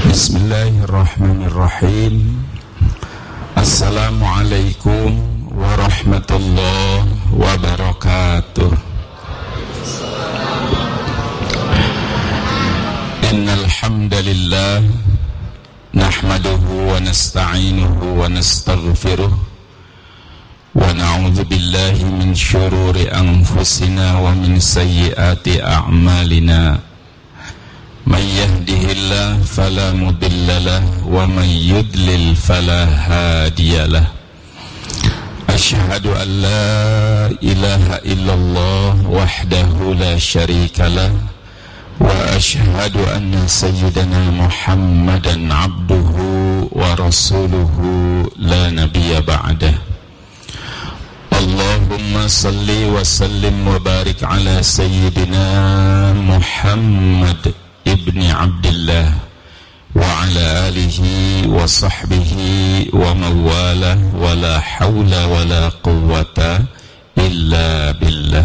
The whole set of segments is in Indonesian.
Bismillahirrahmanirrahim. Assalamualaikum warahmatullahi wabarakatuh. Innal hamdalillah nahmaduhu wa nasta'inuhu wa nastaghfiruh wa na'udzu billahi min syururi anfusina wa min sayyiati a'malina. Man yahdihillahu fala mudilla lahu wa man yudlil fala hadiyalah. Asyhadu an la ilaha illallah wahdahu la syarikalah wa asyhadu anna sayyidana Muhammadan abduhu wa rasuluhu la nabiyya ba'dah. Allahumma salli wa sallim wa barik ala sayyidina Muhammad ibni Abdillah wa ala alihi wa sahbihi wa mawalah wa la hawla wa la quwwata illa billah.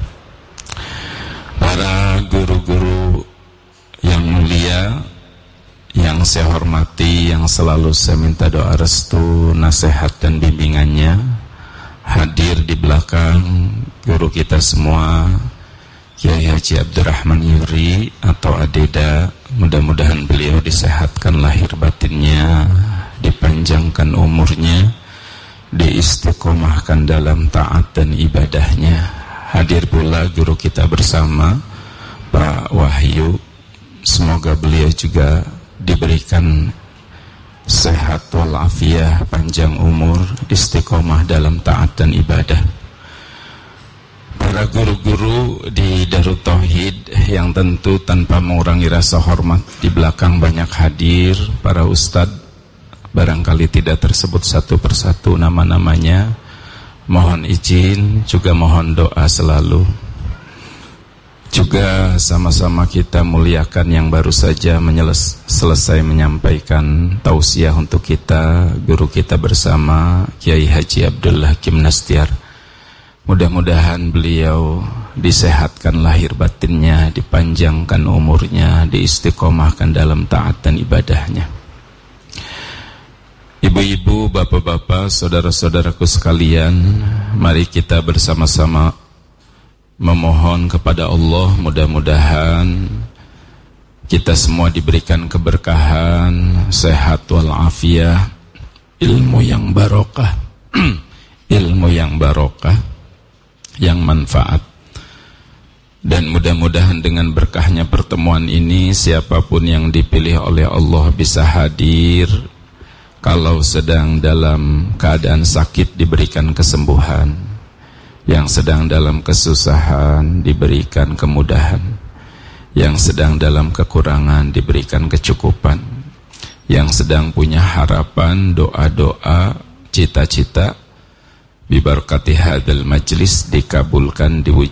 Para guru-guru yang mulia, yang saya hormati, yang selalu saya minta doa restu, nasihat dan bimbingannya, hadir di belakang guru kita semua, Kiai Haji Abdurrahman Yuri atau Adeda. Mudah-mudahan beliau disehatkan lahir batinnya, dipanjangkan umurnya, diistiqomahkan dalam taat dan ibadahnya. Hadir pula guru kita bersama, Pak Wahyu. Semoga beliau juga diberikan sehat walafiat, panjang umur, istiqomah dalam taat dan ibadah. Para guru-guru di Darut Tauhid yang tentu tanpa mengurangi rasa hormat, di belakang banyak hadir para ustadz, barangkali tidak tersebut satu persatu nama-namanya. Mohon izin, juga mohon doa selalu. Juga sama-sama kita muliakan yang baru saja selesai menyampaikan tausiah untuk kita, guru kita bersama, Kiai Haji Abdul Hakim Nastiar. Mudah-mudahan beliau disehatkan lahir batinnya, dipanjangkan umurnya, diistiqomahkan dalam taat dan ibadahnya. Ibu-ibu, bapak-bapak, saudara-saudaraku sekalian, mari kita bersama-sama memohon kepada Allah, mudah-mudahan kita semua diberikan keberkahan, sehat walafiat, ilmu yang barokah, ilmu yang barokah, yang manfaat. Dan mudah-mudahan dengan berkahnya pertemuan ini, siapapun yang dipilih oleh Allah bisa hadir. Kalau sedang dalam keadaan sakit diberikan kesembuhan, yang sedang dalam kesusahan diberikan kemudahan, yang sedang dalam kekurangan diberikan kecukupan, yang sedang punya harapan, doa-doa, cita-cita, bibarakati hadzal majlis dikabulkan, diwujudkan